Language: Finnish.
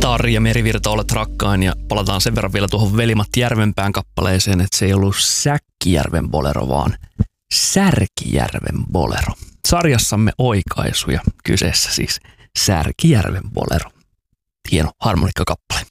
Tarja Merivirta, olet rakkain, ja palataan sen verran vielä tuohon Veli-Matti Järvenpään kappaleeseen, että se ei ollut Säkkijärven bolero, vaan Särkijärven bolero. Sarjassamme oikaisuja, kyseessä siis Särkijärven bolero. Hieno harmonikkakappale.